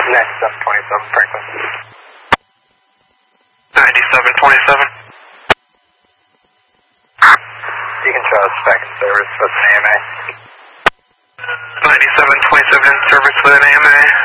9727 Franklin. 9727. Deacon Charles back in service with an AMA. 9727 in service with an AMA.